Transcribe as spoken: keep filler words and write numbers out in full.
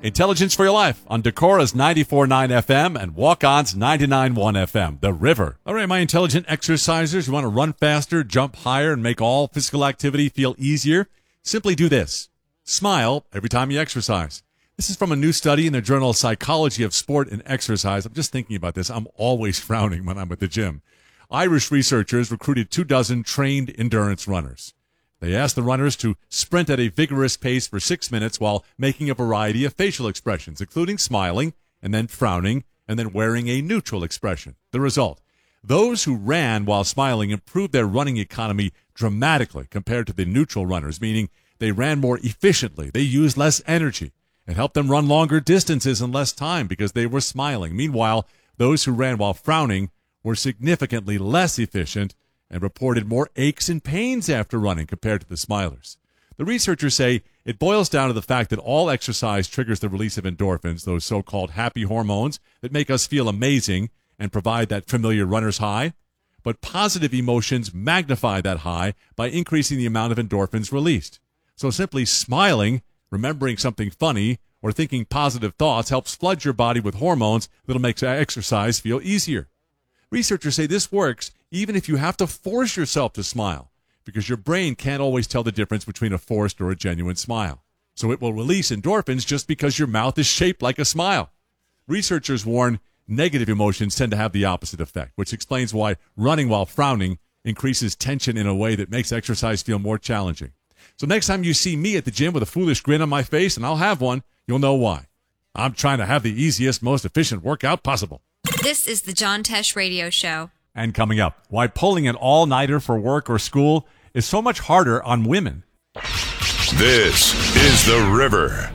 Intelligence for Your Life on Decora's ninety-four point nine F M and Walk-On's ninety-nine point one F M, The River. All right, my intelligent exercisers, you want to run faster, jump higher, and make all physical activity feel easier? Simply do this. Smile every time you exercise. This is from a new study in the journal Psychology of Sport and Exercise. I'm just thinking about this. I'm always frowning when I'm at the gym. Irish researchers recruited two dozen trained endurance runners. They asked the runners to sprint at a vigorous pace for six minutes while making a variety of facial expressions, including smiling and then frowning and then wearing a neutral expression. The result, those who ran while smiling improved their running economy dramatically compared to the neutral runners, meaning they ran more efficiently, they used less energy. It helped them run longer distances in less time because they were smiling. Meanwhile, those who ran while frowning were significantly less efficient and reported more aches and pains after running compared to the smilers. The researchers say it boils down to the fact that all exercise triggers the release of endorphins, those so-called happy hormones that make us feel amazing and provide that familiar runner's high. But positive emotions magnify that high by increasing the amount of endorphins released. So simply smiling, remembering something funny, or thinking positive thoughts helps flood your body with hormones that'll make exercise feel easier. Researchers say this works even if you have to force yourself to smile, because your brain can't always tell the difference between a forced or a genuine smile. So it will release endorphins just because your mouth is shaped like a smile. Researchers warn negative emotions tend to have the opposite effect, which explains why running while frowning increases tension in a way that makes exercise feel more challenging. So next time you see me at the gym with a foolish grin on my face, and I'll have one, you'll know why. I'm trying to have the easiest, most efficient workout possible. This is the John Tesh Radio Show. And coming up, why pulling an all-nighter for work or school is so much harder on women. This is The River.